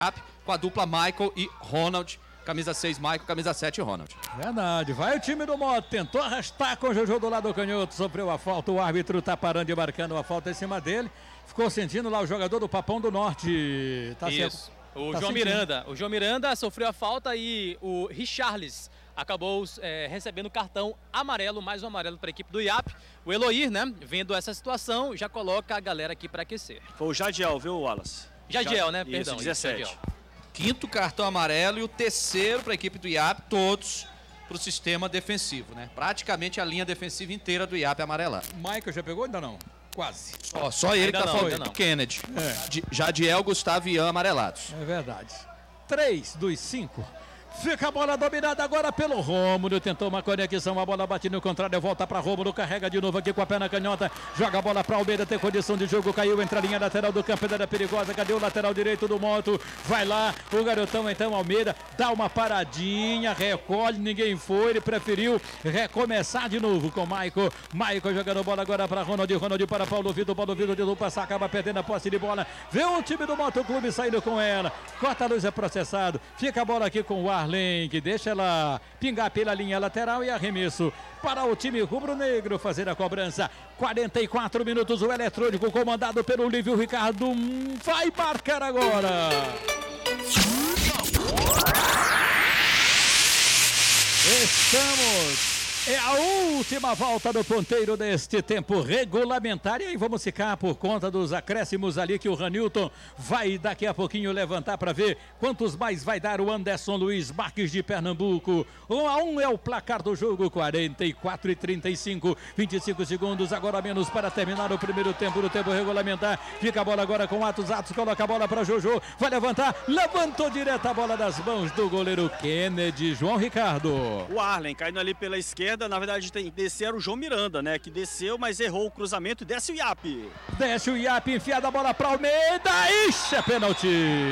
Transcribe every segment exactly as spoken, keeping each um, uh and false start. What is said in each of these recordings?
com a dupla Michael e Ronald. Camisa seis, Michael, camisa sete, Ronald. Verdade, vai o time do Moto, tentou arrastar com o Jojo do lado canhoto, sofreu a falta, o árbitro tá parando e marcando a falta em cima dele, ficou sentindo lá o jogador do Papão do Norte. Tá Isso, certo? o tá João sentindo. Miranda, o João Miranda sofreu a falta e o Richarlis acabou é, recebendo cartão amarelo, mais um amarelo para a equipe do I A P. O Eloir, né, vendo essa situação, já coloca a galera aqui para aquecer. Foi o Jadiel, viu, Wallace? Jadiel, né, Isso, perdão. dezessete. Isso, Quinto cartão amarelo e o terceiro para a equipe do I A P, todos para o sistema defensivo, né? Praticamente a linha defensiva inteira do I A P amarelada. Michael já pegou? Ainda não. Quase. Ó, só ele Ainda que tá não, falando. ainda não. Kennedy. É. J- Jadiel, Gustavo e Ian amarelados. É verdade. três dos cinco. Fica a bola dominada agora pelo Rômulo. Tentou uma conexão, a bola bate no contrário, volta para Rômulo, carrega de novo aqui com a perna canhota, joga a bola para Almeida, tem condição de jogo, caiu entre a linha lateral do campo, era perigosa, cadê o lateral direito do Moto? Vai lá, o garotão então, Almeida, dá uma paradinha, recolhe, ninguém foi, ele preferiu recomeçar de novo com o Michael. Michael jogando bola agora para Ronald, Ronald para Paulo Vitor, Paulo Vitor de passar, acaba perdendo a posse de bola, vê o time do Moto Clube saindo com ela, corta a luz, é processado, fica a bola aqui com o Arlen, que deixa ela pingar pela linha lateral e arremesso para o time rubro-negro fazer a cobrança. quarenta e quatro minutos, o eletrônico comandado pelo Lívio Ricardo vai marcar agora. Estamos... É a última volta do ponteiro deste tempo regulamentar. E aí vamos ficar por conta dos acréscimos ali que o Ranilton vai daqui a pouquinho levantar para ver quantos mais vai dar o Anderson Luiz Marques de Pernambuco. um a um é o placar do jogo, quarenta e quatro e trinta e cinco, vinte e cinco segundos, agora menos para terminar o primeiro tempo do tempo regulamentar. Fica a bola agora com Atos, Atos coloca a bola para Jojo, vai levantar, levantou direto a bola das mãos do goleiro Kennedy. João Ricardo. O Arlen caindo ali pela esquerda, na verdade tem que descer o João Miranda, né? Que desceu, mas errou o cruzamento e desce o I A P. Desce o I A P, enfiada a bola para Almeida. Ixi, é pênalti.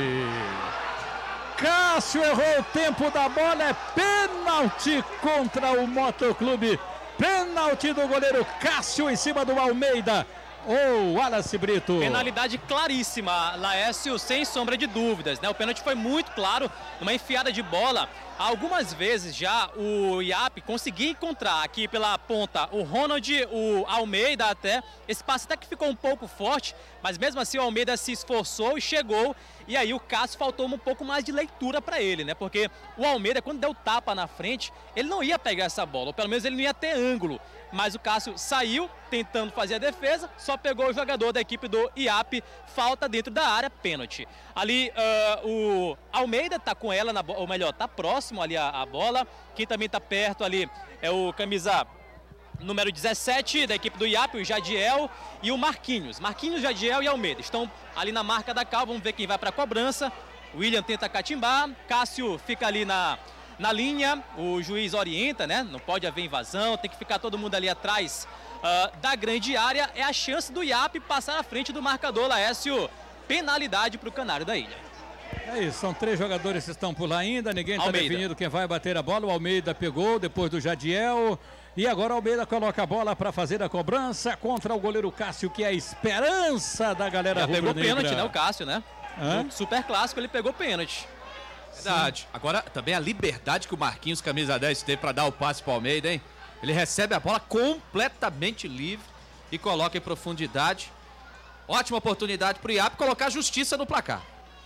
Cássio errou o tempo da bola, é pênalti contra o Motoclube. Pênalti do goleiro Cássio em cima do Almeida. Ô, oh, Wallace Brito. Penalidade claríssima, Laércio, sem sombra de dúvidas, né? O pênalti foi muito claro, uma enfiada de bola. Algumas vezes já o I A P conseguia encontrar aqui pela ponta o Ronald, o Almeida até. Esse passe até que ficou um pouco forte, mas mesmo assim o Almeida se esforçou e chegou. E aí o Cássio faltou um pouco mais de leitura para ele, né? Porque o Almeida, quando deu tapa na frente, ele não ia pegar essa bola, ou pelo menos ele não ia ter ângulo. Mas o Cássio saiu tentando fazer a defesa, só pegou o jogador da equipe do I A P, falta dentro da área, pênalti. Ali uh, o Almeida tá com ela, na, ou melhor, tá próximo ali a, a bola. Quem também tá perto ali é o camisa número dezessete da equipe do I A P, o Jadiel e o Marquinhos. Marquinhos, Jadiel e Almeida estão ali na marca da cal, vamos ver quem vai para a cobrança. William tenta catimbar, Cássio fica ali na... Na linha, o juiz orienta, né? Não pode haver invasão, tem que ficar todo mundo ali atrás uh, da grande área. É a chance do I A P passar à frente do marcador, Laércio. Penalidade para o Canário da Ilha. É isso, são três jogadores que estão por lá ainda, ninguém está Almeida. definido quem vai bater a bola. O Almeida pegou depois do Jadiel. E agora o Almeida coloca a bola para fazer a cobrança contra o goleiro Cássio, que é a esperança da galera Já pegou rubro-negra. pênalti, né? O Cássio, né? Hã? No Super Clássico ele pegou pênalti. Verdade. Agora, também a liberdade que o Marquinhos, camisa dez, teve para dar o passe para o Almeida, hein? Ele recebe a bola completamente livre e coloca em profundidade. Ótima oportunidade para o I A P colocar justiça no placar.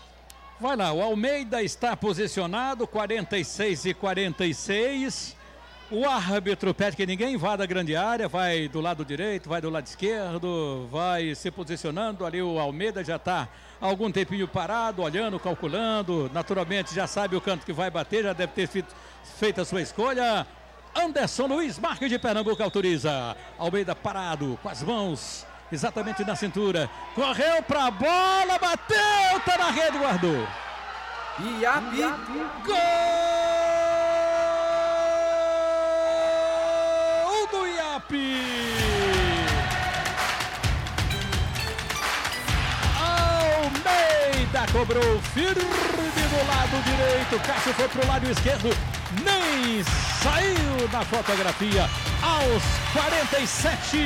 Vai lá, o Almeida está posicionado, quarenta e seis e quarenta e seis. O árbitro pede que ninguém invada a grande área, vai do lado direito, vai do lado esquerdo, vai se posicionando. Ali o Almeida já está há algum tempinho parado, olhando, calculando. Naturalmente já sabe o canto que vai bater, já deve ter feito, feito a sua escolha. Anderson Luiz Marques de Pernambuco autoriza. Almeida parado, com as mãos exatamente na cintura. Correu para a bola, bateu, tá na rede, guardou. I A P. Gol do I A P. Almeida cobrou firme do lado direito. Cássio foi pro lado esquerdo. Nem saiu na fotografia aos quarenta e sete.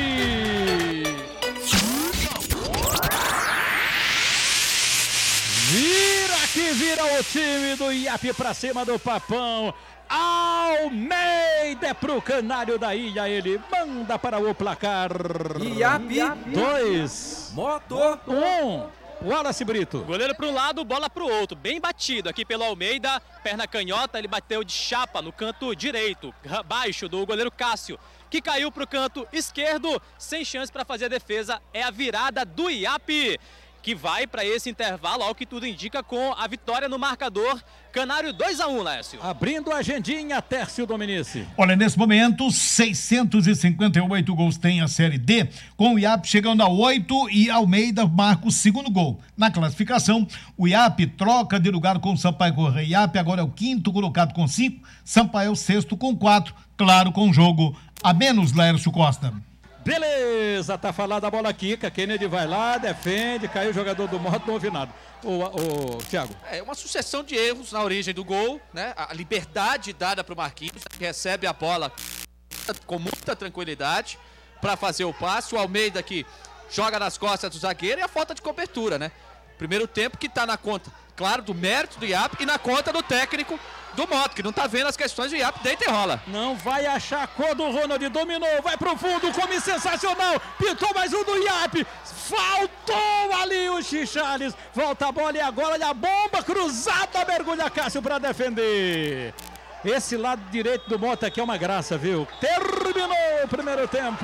Vira que vira o time do I A P pra cima do Papão. Almeida pro Canário da Ilha, ele manda para o placar. I A P dois. Motor um. Wallace Brito. Goleiro para um lado, bola para o outro. Bem batido aqui pelo Almeida. Perna canhota, ele bateu de chapa no canto direito, baixo do goleiro Cássio, que caiu para o canto esquerdo, sem chance para fazer a defesa. É a virada do I A P, que vai para esse intervalo, ao que tudo indica, com a vitória no marcador. Canário dois a um, Lécio. Abrindo a agendinha, Tércio Dominici. Olha, nesse momento, seiscentos e cinquenta e oito gols tem a Série D, com o I A P chegando a oito e Almeida marca o segundo gol. Na classificação, o I A P troca de lugar com o Sampaio Corrêa. I A P agora é o quinto colocado com cinco, Sampaio é o sexto com quatro, claro, com jogo a menos, Laércio Costa. Beleza, tá falada a bola quica, Kennedy vai lá, defende, caiu o jogador do Moto, não ouvi nada. O, o Thiago. É uma sucessão de erros na origem do gol, né? A liberdade dada para o Marquinhos, que recebe a bola com muita tranquilidade para fazer o passe. O Almeida que joga nas costas do zagueiro e a falta de cobertura, né? Primeiro tempo que está na conta, claro, do mérito do I A P e na conta do técnico do Moto, que não tá vendo as questões do I A P, deita e rola. Não vai achar a cor do Ronald, dominou, vai pro fundo, come sensacional, pintou mais um do I A P, faltou ali o Chichales, volta a bola e agora olha a bomba cruzada, mergulha Cássio para defender. Esse lado direito do Moto aqui é uma graça, viu? Terminou o primeiro tempo.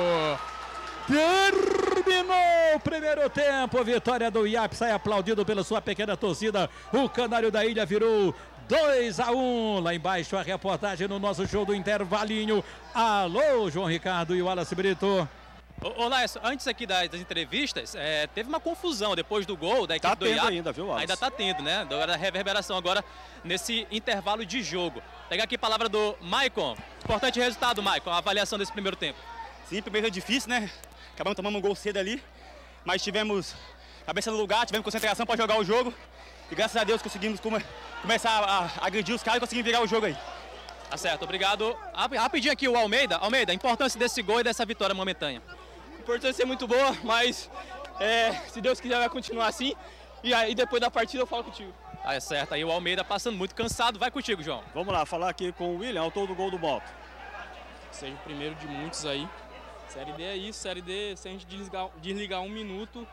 Terminou o primeiro tempo, vitória do I A P, sai aplaudido pela sua pequena torcida. O Canário da Ilha virou dois a um. Lá embaixo a reportagem no nosso show do intervalinho. Alô, João Ricardo e o Wallace Brito. Ô, ô Laércio, antes aqui das, das entrevistas, é, teve uma confusão depois do gol da equipe Tá do I A P. tendo ainda, viu, Wallace? Ainda tá tendo, né? Agora a reverberação agora nesse intervalo de jogo. Pegar aqui a palavra do Maicon. Importante resultado, Maicon, a avaliação desse primeiro tempo. Sim, primeiro é difícil, né? Acabamos tomando um gol cedo ali, mas tivemos cabeça no lugar, tivemos concentração para jogar o jogo e graças a Deus conseguimos come, começar a, a agredir os caras e conseguimos virar o jogo aí. Tá certo, obrigado. Rapidinho aqui o Almeida. Almeida, a importância desse gol e dessa vitória momentânea. A importância é muito boa, mas é, se Deus quiser vai continuar assim e aí depois da partida eu falo contigo. Ah, é certo, aí o Almeida passando muito cansado, vai contigo, João. Vamos lá, falar aqui com o William, autor do gol do Moto. Seja o primeiro de muitos aí. Série D é isso, Série D, se a gente desligar, desligar um minuto,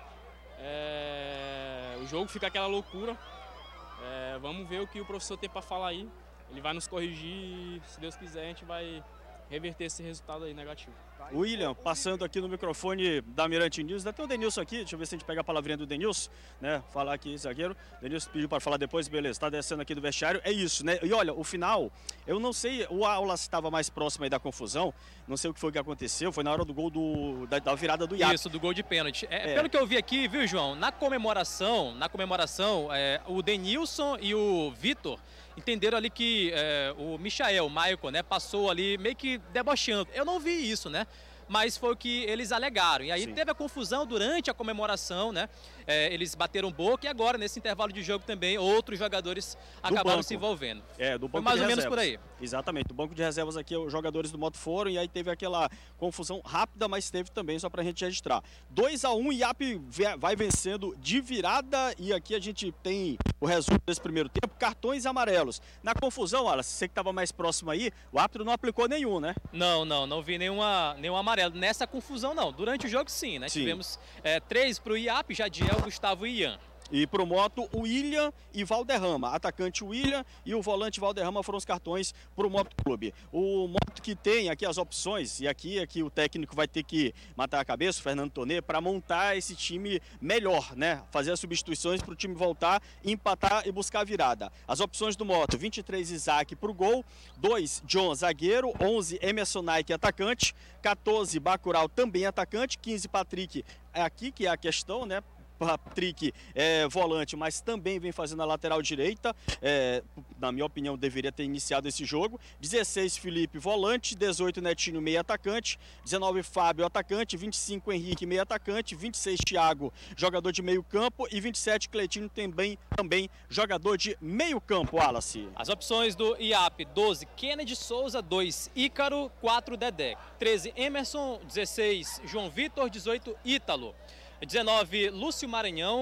é, o jogo fica aquela loucura. É, vamos ver o que o professor tem para falar aí. Ele vai nos corrigir e, se Deus quiser, a gente vai reverter esse resultado aí negativo. William, passando aqui no microfone da Mirante News, ainda tem o Denilson aqui, deixa eu ver se a gente pega a palavrinha do Denilson, né, falar aqui, zagueiro. Denilson pediu para falar depois, beleza, tá descendo aqui do vestiário, é isso, né, e olha, o final, eu não sei, o Aulas estava mais próximo aí da confusão, não sei o que foi que aconteceu, foi na hora do gol do, da, da virada do I A P. Isso, do gol de pênalti. É, É. Pelo que eu vi aqui, viu, João, na comemoração, na comemoração, é, o Denilson e o Vitor entenderam ali que é, o Michael, o Maicon, né, passou ali meio que debochando. Eu não vi isso, né? Mas foi o que eles alegaram. E aí Sim. teve a confusão durante a comemoração, né? É, eles bateram boca e agora, nesse intervalo de jogo também, outros jogadores acabaram banco. se envolvendo. É, do banco mais de ou menos reservas. por aí. Exatamente, do banco de reservas aqui, os jogadores do Moto foram e aí teve aquela confusão rápida, mas teve também, só pra gente registrar. dois a um, I A P vai vencendo de virada e aqui a gente tem o resultado desse primeiro tempo, cartões amarelos. Na confusão, olha, você que estava mais próximo aí, o árbitro não aplicou nenhum, né? Não, não, não vi nenhuma, nenhum amarelo. Nessa confusão, não. Durante o jogo, sim, né? Sim. Tivemos é, três pro I A P, Jadiel, Gustavo e Ian. E pro Moto, o William e Valderrama. Atacante William e o volante Valderrama foram os cartões pro Moto Clube. O Moto que tem aqui as opções, e aqui, aqui o técnico vai ter que matar a cabeça, o Fernando Tonê, para montar esse time melhor, né? Fazer as substituições para o time voltar, empatar e buscar a virada. As opções do Moto, vinte e três Isaac pro gol, dois John zagueiro, onze Emerson Nike atacante, quatorze Bacurau também atacante, quinze Patrick é aqui que é a questão, né? Patrick é volante, mas também vem fazendo a lateral direita, é, na minha opinião deveria ter iniciado esse jogo. dezesseis Felipe volante, dezoito Netinho meio atacante, dezenove Fábio atacante, vinte e cinco Henrique meio atacante, vinte e seis Thiago jogador de meio campo e vinte e sete Cleitinho também, também jogador de meio campo, Wallace. As opções do I A P, doze Kennedy Souza, dois Ícaro, quatro Dedé, treze Emerson, dezesseis João Vitor, dezoito Ítalo, dezenove Lúcio Maranhão,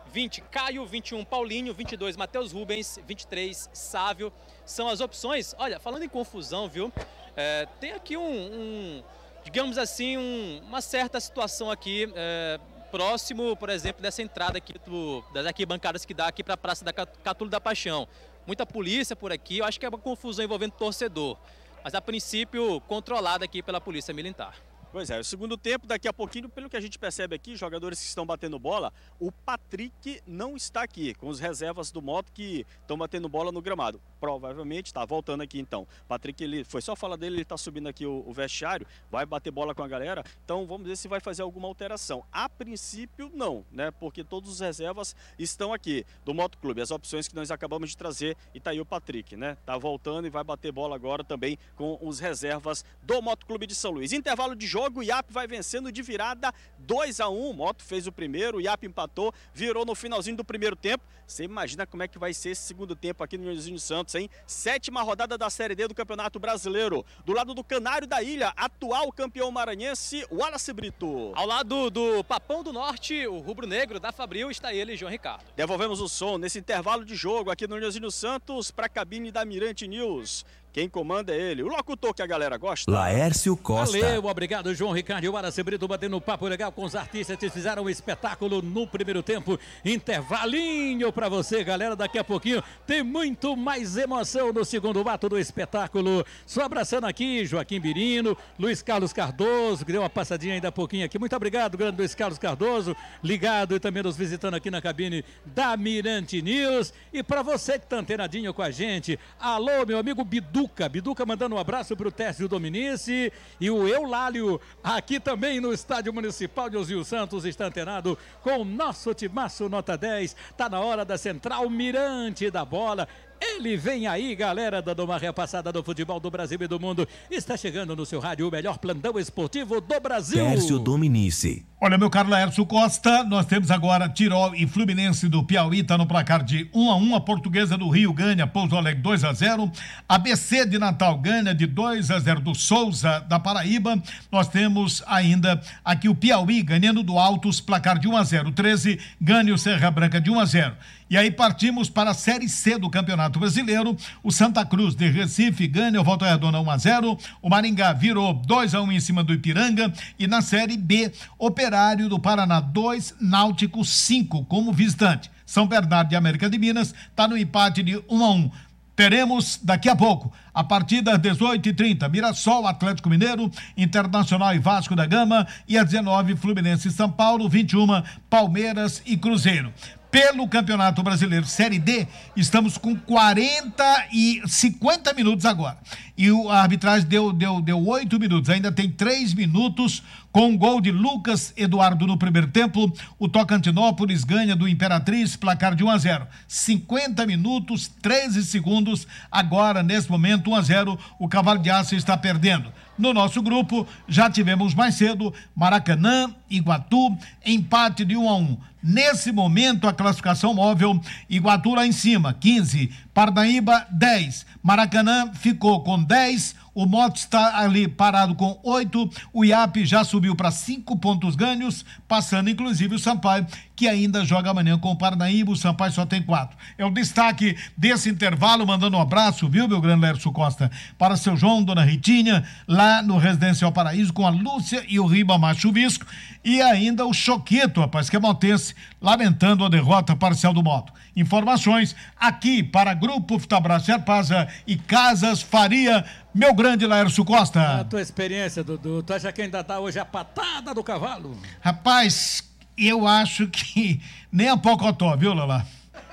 vinte, Caio, vinte e um, Paulinho, vinte e dois, Matheus Rubens, vinte e três, Sávio. São as opções. Olha, falando em confusão, viu? É, tem aqui um, um digamos assim, um, uma certa situação aqui, é, próximo, por exemplo, dessa entrada aqui, do, das arquibancadas que dá aqui para a Praça da Catulo da Paixão. Muita polícia por aqui, eu acho que é uma confusão envolvendo torcedor. Mas, a princípio, controlada aqui pela Polícia Militar. Pois é, o segundo tempo, daqui a pouquinho, pelo que a gente percebe aqui, jogadores que estão batendo bola, o Patrick não está aqui, com os reservas do Moto que estão batendo bola no gramado. Provavelmente está voltando aqui então. Patrick, ele foi só falar dele, ele está subindo aqui o, o vestiário, vai bater bola com a galera, então vamos ver se vai fazer alguma alteração. A princípio, não, né? Porque todos os reservas estão aqui do Moto Clube, as opções que nós acabamos de trazer, e tá aí o Patrick, né? Tá voltando e vai bater bola agora também com os reservas do Moto Clube de São Luís. Intervalo de jogo. O I A P vai vencendo de virada dois a um. O Moto fez o primeiro, o I A P empatou, virou no finalzinho do primeiro tempo. Você imagina como é que vai ser esse segundo tempo aqui no Nilzinho Santos, hein? Sétima rodada da Série D do Campeonato Brasileiro. Do lado do Canário da Ilha, atual campeão maranhense, Wallace Brito. Ao lado do Papão do Norte, o rubro-negro da Fabril, está ele, João Ricardo. Devolvemos o som nesse intervalo de jogo aqui no Nilzinho Santos para a cabine da Mirante News. Quem comanda é ele, o locutor que a galera gosta. Laércio Costa. Valeu, obrigado, João Ricardo e o Wallace Brito batendo um papo legal com os artistas que fizeram um espetáculo no primeiro tempo. Intervalinho pra você, galera. Daqui a pouquinho tem muito mais emoção no segundo ato do espetáculo. Só abraçando aqui, Joaquim Birino, Luiz Carlos Cardoso, que deu uma passadinha ainda há pouquinho aqui. Muito obrigado, grande Luiz Carlos Cardoso, ligado e também nos visitando aqui na cabine da Mirante News. E pra você que tá antenadinho com a gente, alô, meu amigo Bidu. Biduca mandando um abraço para o Tércio Dominici e o Eulálio aqui também no Estádio Municipal de Nilzinho Santos está antenado com o nosso timaço nota dez. Tá na hora da Central Mirante da Bola. Ele vem aí, galera, dando uma repassada do futebol do Brasil e do mundo. Está chegando no seu rádio o melhor plantão esportivo do Brasil. Tércio Dominici. Olha, meu caro Laércio Costa, nós temos agora Tirol e Fluminense do Piauí, tá no placar de um a um. A Portuguesa do Rio ganha, Pouso Alegre dois a zero. A B C de Natal ganha de dois a zero do Souza da Paraíba. Nós temos ainda aqui o Piauí ganhando do Altos, placar de um a zero. treze ganha o Serra Branca de um a zero. E aí partimos para a Série C do Campeonato Brasileiro. O Santa Cruz de Recife ganha o Volta Redonda um a zero. O Maringá virou dois a um em cima do Ipiranga. E na Série B, Operário do Paraná dois, Náutico cinco como visitante. São Bernardo de América de Minas está no empate de um a um. Teremos daqui a pouco, a partir das dezoito e trinta, Mirassol, Atlético Mineiro, Internacional e Vasco da Gama, e às dezenove, Fluminense e São Paulo, vinte e uma, Palmeiras e Cruzeiro. Pelo Campeonato Brasileiro Série D, estamos com quarenta e cinquenta minutos agora. E a arbitragem deu, deu, deu oito minutos, ainda tem três minutos com o gol de Lucas Eduardo no primeiro tempo. O Tocantinópolis ganha do Imperatriz, placar de um a zero. cinquenta minutos, treze segundos, agora nesse momento um a zero, o Cavalo de Aço está perdendo. No nosso grupo, já tivemos mais cedo Maracanã, Iguatu, empate de um a um. Nesse momento, a classificação móvel, Iguatu lá em cima, quinze, Parnaíba, dez, Maracanã ficou com dez, o Moto está ali parado com oito, o I A P já subiu para cinco pontos ganhos, passando inclusive o Sampaio, que ainda joga amanhã com o Parnaíba, o Sampaio só tem quatro. É o destaque desse intervalo, mandando um abraço, viu, meu grande Laércio Costa, para seu João, dona Ritinha, lá no Residencial Paraíso, com a Lúcia e o Ribamar Chuvisco, e ainda o Choquito, rapaz, que é motense, lamentando a derrota parcial do Moto. Informações aqui para Grupo Fitabras Serpasa e Casas Faria, meu grande Laércio Costa. A tua experiência, Dudu, tu acha que ainda dá hoje a patada do cavalo? Rapaz, eu acho que nem a Pocotó, viu, Lala?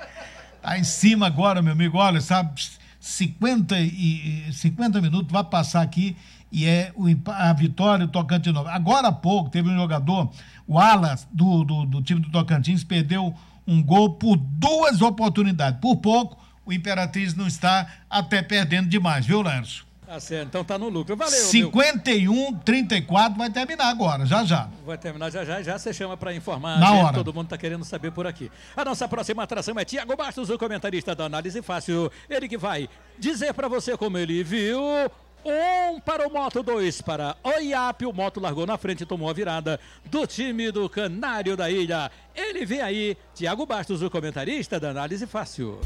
Tá em cima agora, meu amigo, olha, sabe, cinquenta, e, cinquenta minutos, vai passar aqui e é o, a vitória do Tocantins. Agora há pouco teve um jogador, o Alas, do, do, do time do Tocantins, perdeu um gol por duas oportunidades. Por pouco, o Imperatriz não está até perdendo demais, viu, Lércio? Tá certo, então tá no lucro. Valeu, cinquenta e um, trinta e quatro, vai terminar agora, já já. Vai terminar já já, já você chama para informar. Na gente, hora. Todo mundo tá querendo saber por aqui. A nossa próxima atração é Tiago Bastos, o comentarista da Análise Fácil. Ele que vai dizer para você como ele viu Um para o Moto, dois para o I A P. O Moto largou na frente e tomou a virada do time do Canário da Ilha. Ele vem aí, Tiago Bastos, o comentarista da Análise Fácil.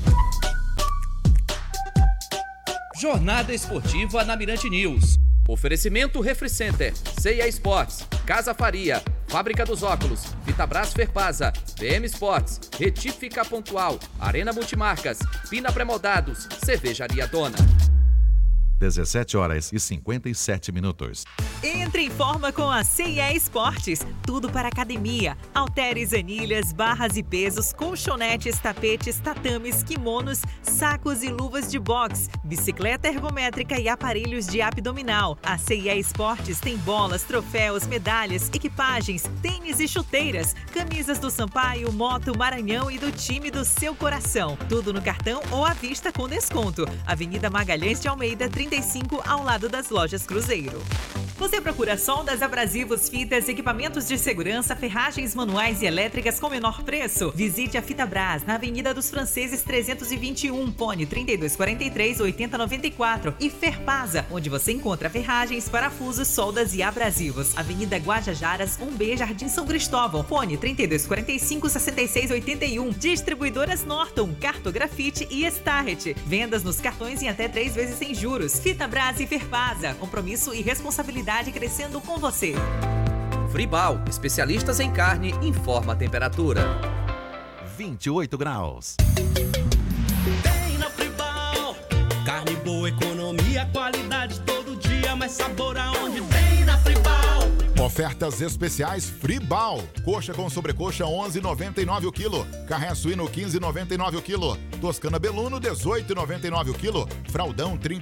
Jornada Esportiva na Mirante News. Oferecimento Refri Center, C e A Sports, Casa Faria, Fábrica dos Óculos, Vitabras Ferpasa, V M Sports, Retífica Pontual, Arena Multimarcas, Pina Pré-Moldados, Cervejaria Dona. dezessete horas e cinquenta e sete minutos. Entre em forma com a C e A Esportes. Tudo para academia. Halteres, anilhas, barras e pesos, colchonetes, tapetes, tatames, kimonos, sacos e luvas de boxe, bicicleta ergométrica e aparelhos de abdominal. A C e A Esportes tem bolas, troféus, medalhas, equipagens, tênis e chuteiras, camisas do Sampaio, Moto, Maranhão e do time do seu coração. Tudo no cartão ou à vista com desconto. Avenida Magalhães de Almeida, trinta e cinco, ao lado das lojas Cruzeiro. Você procura soldas, abrasivos, fitas, equipamentos de segurança, ferragens manuais e elétricas com menor preço? Visite a Fitabras na Avenida dos Franceses trezentos e vinte e um, fone trinta e dois quarenta e três, oitenta noventa e quatro, e Ferpasa, onde você encontra ferragens, parafusos, soldas e abrasivos. Avenida Guajajaras, um B, Jardim São Cristóvão, fone trinta e dois quarenta e cinco, sessenta e seis oitenta e um. Distribuidoras Norton, Cartografite e Starret. Vendas nos cartões em até três vezes sem juros. Fitabras e Ferpasa, compromisso e responsabilidade crescendo com você. Fribal, especialistas em carne, informa a temperatura. vinte e oito graus. Tem na Fribal. Carne boa, economia, qualidade todo dia, mais sabor aonde tem na Fribal. Ofertas especiais Fribal. Coxa com sobrecoxa onze reais e noventa e nove centavos o quilo. Carré suíno quinze reais e noventa e nove centavos o quilo. Toscana Beluno dezoito reais e noventa e nove centavos o quilo. Fraldão trinta